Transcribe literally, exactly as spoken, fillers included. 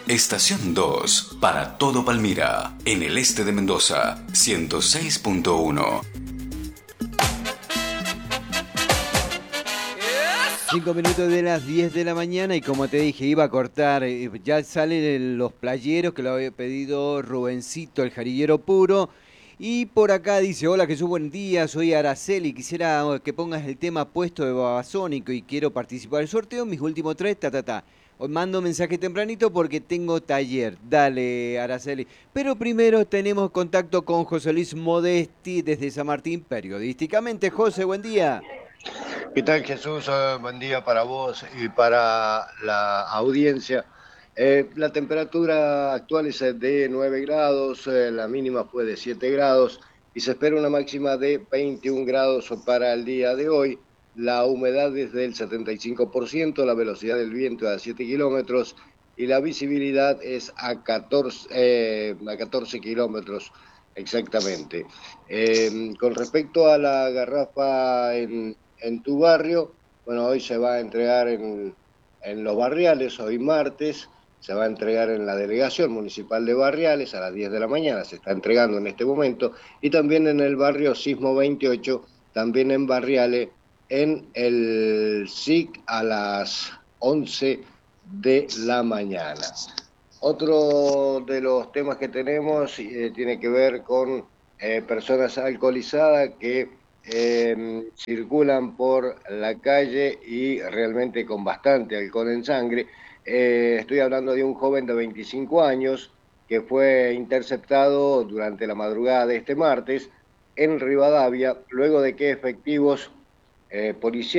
Estación dos, para todo Palmira, en el este de Mendoza, ciento seis punto uno. Cinco minutos de las diez de la mañana y como te dije, iba a cortar, eh, ya salen los playeros que lo había pedido Rubencito, el jarillero puro. Y por acá dice, hola Jesús, buen día, soy Araceli, quisiera oh, que pongas el tema puesto de Babasónico y quiero participar del sorteo, mis últimos tres, ta ta ta. Os mando mensaje tempranito porque tengo taller. Dale, Araceli. Pero primero tenemos contacto con José Luis Modesti desde San Martín, periodísticamente. José, buen día. ¿Qué tal, Jesús? Eh, buen día para vos y para la audiencia. Eh, la temperatura actual es de nueve grados, eh, la mínima fue de siete grados y se espera una máxima de veintiún grados para el día de hoy. La humedad es del setenta y cinco por ciento, la velocidad del viento es a siete kilómetros y la visibilidad es a catorce, eh, a catorce kilómetros exactamente. Eh, con respecto a la garrafa en en tu barrio, bueno, hoy se va a entregar en, en los barriales, hoy martes, se va a entregar en la delegación municipal de Barriales a las diez de la mañana, se está entregando en este momento, y también en el barrio Sismo veintiocho, también en Barriales, en el S I C a las once de la mañana. Otro de los temas que tenemos eh, tiene que ver con eh, personas alcoholizadas que eh, circulan por la calle y realmente con bastante alcohol en sangre. Eh, estoy hablando de un joven de veinticinco años que fue interceptado durante la madrugada de este martes en Rivadavia, luego de que efectivos eh, policiales